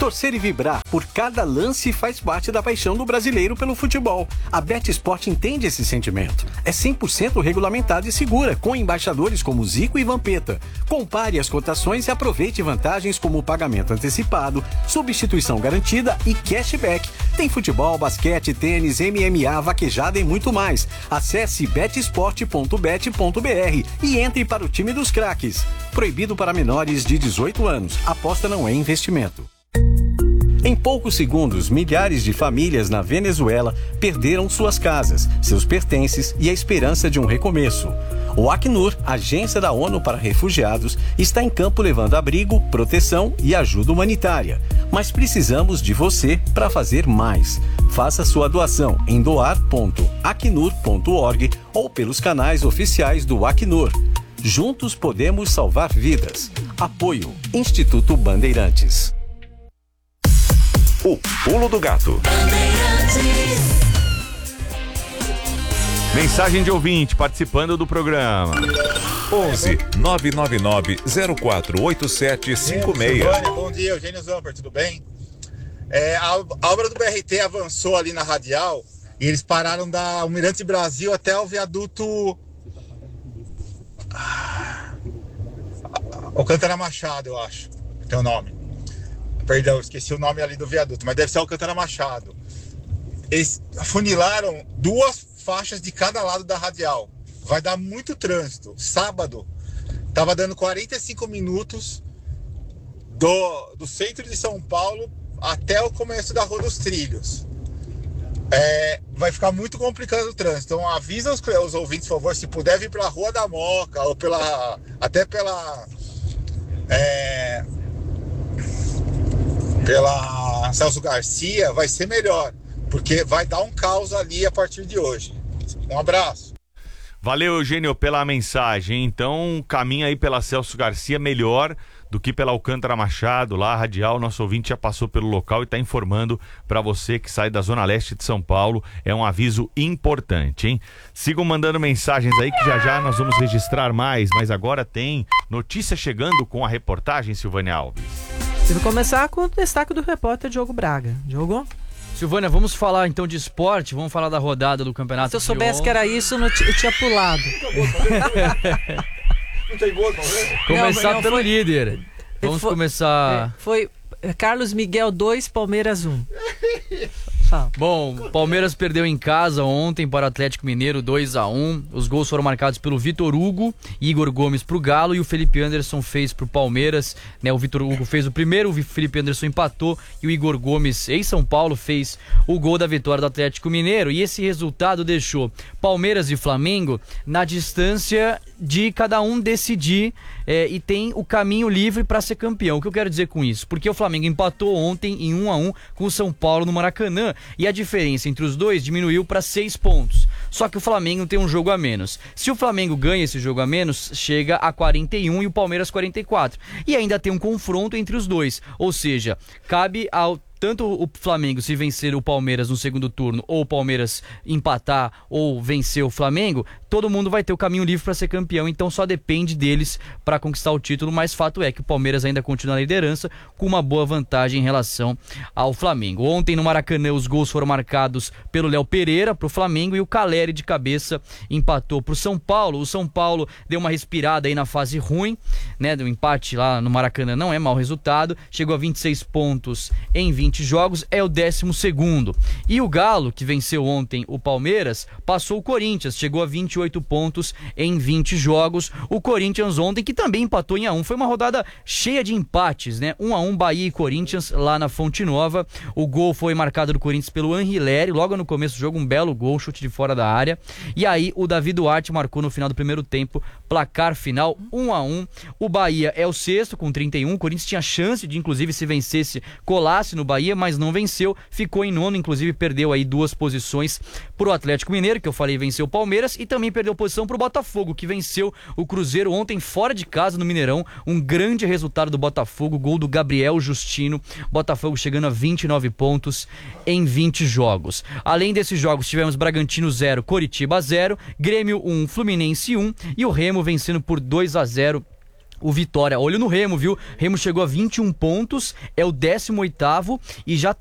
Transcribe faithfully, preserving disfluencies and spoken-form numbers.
Torcer e vibrar por cada lance faz parte da paixão do brasileiro pelo futebol. A BetSport entende esse sentimento. É cem por cento regulamentada e segura, com embaixadores como Zico e Vampeta. Compare as cotações e aproveite vantagens como pagamento antecipado, substituição garantida e cashback. Tem futebol, basquete, tênis, M M A, vaquejada e muito mais. Acesse bet sport ponto bet ponto b r e entre para o time dos craques. Proibido para menores de dezoito anos. Aposta não é investimento. Em poucos segundos, milhares de famílias na Venezuela perderam suas casas, seus pertences e a esperança de um recomeço. O Acnur, agência da ONU para refugiados, está em campo levando abrigo, proteção e ajuda humanitária. Mas precisamos de você para fazer mais. Faça sua doação em doar ponto acnur ponto org ou pelos canais oficiais do Acnur. Juntos podemos salvar vidas. Apoio Instituto Bandeirantes. O Pulo do Gato. Mensagem de ouvinte participando do programa. onze nove nove nove zero quatro oito sete cinco seis. Bom dia, Eugênio Zamper, tudo bem? É, a, a obra do B R T avançou ali na Radial e eles pararam da Almirante Brasil até o viaduto Alcântara Machado, eu acho, tem o nome. Perdão, esqueci o nome ali do viaduto, mas deve ser Alcântara Machado. Eles afunilaram duas faixas de cada lado da radial. Vai dar muito trânsito. Sábado, tava dando quarenta e cinco minutos do, do centro de São Paulo até o começo da Rua dos Trilhos. É, vai ficar muito complicado o trânsito. Então avisa os, os ouvintes, por favor, se puder vir pela Rua da Moca ou pela, até pela... É, pela Celso Garcia, vai ser melhor, porque vai dar um caos ali a partir de hoje. Um abraço. Valeu, Eugênio, pela mensagem. Então, caminha aí pela Celso Garcia melhor do que pela Alcântara Machado, lá, Radial. Nosso ouvinte já passou pelo local e está informando para você que sai da Zona Leste de São Paulo. É um aviso importante, hein? Sigam mandando mensagens aí que já já nós vamos registrar mais, mas agora tem notícia chegando com a reportagem, Silvânia Alves. Vou começar com o destaque do repórter Diogo Braga. Diogo? Silvânia, vamos falar então de esporte, vamos falar da rodada do campeonato. Se eu soubesse que era isso, eu tinha pulado. Não tem gol, talvez? Começar não, não, pelo foi... líder. Vamos foi... começar... Foi Carlos Miguel dois, Palmeiras um. Fala. Bom, Palmeiras perdeu em casa ontem para o Atlético Mineiro dois a um. Os gols foram marcados pelo Vitor Hugo, Igor Gomes pro Galo e o Felipe Anderson fez pro Palmeiras, né? O Vitor Hugo fez o primeiro, o Felipe Anderson empatou e o Igor Gomes, em São Paulo, fez o gol da vitória do Atlético Mineiro. E esse resultado deixou Palmeiras e Flamengo na distância de cada um decidir é, e tem o caminho livre para ser campeão. O que eu quero dizer com isso? Porque o Flamengo empatou ontem em um a um com o São Paulo no Maracanã e a diferença entre os dois diminuiu para seis pontos. Só que o Flamengo tem um jogo a menos. Se o Flamengo ganha esse jogo a menos, chega a quarenta e um e o Palmeiras quarenta e quatro. E ainda tem um confronto entre os dois. Ou seja, cabe ao tanto o Flamengo, se vencer o Palmeiras no segundo turno, ou o Palmeiras empatar ou vencer o Flamengo, todo mundo vai ter o caminho livre para ser campeão, então só depende deles para conquistar o título, mas fato é que o Palmeiras ainda continua na liderança com uma boa vantagem em relação ao Flamengo. Ontem no Maracanã os gols foram marcados pelo Léo Pereira pro Flamengo e o Caleri de cabeça empatou pro São Paulo. O São Paulo deu uma respirada aí na fase ruim, né, do empate lá no Maracanã não é mau resultado, chegou a vinte e seis pontos em vinte jogos, é o décimo segundo. E o Galo, que venceu ontem o Palmeiras, passou o Corinthians, chegou a vinte e oito pontos em vinte jogos. O Corinthians ontem, que também empatou em um a um, foi uma rodada cheia de empates, né? um a um Bahia e Corinthians lá na Fonte Nova. O gol foi marcado do Corinthians pelo Anrileri, logo no começo do jogo, um belo gol, chute de fora da área. E aí o Davi Duarte marcou no final do primeiro tempo, placar final um a um. O Bahia é o sexto com trinta e um. O Corinthians tinha chance de, inclusive, se vencesse, colasse no Bahia, mas não venceu, ficou em nono, inclusive perdeu aí duas posições pro Atlético Mineiro, que eu falei venceu o Palmeiras, e também perdeu posição pro Botafogo, que venceu o Cruzeiro ontem fora de casa no Mineirão, um grande resultado do Botafogo, gol do Gabriel Justino, Botafogo chegando a vinte e nove pontos em vinte jogos. Além desses jogos, tivemos Bragantino zero, Coritiba zero, Grêmio um, Fluminense um, e o Remo vencendo por dois a zero o Vitória. Olho no Remo, viu? Remo chegou a vinte e um pontos, é o décimo oitavo e já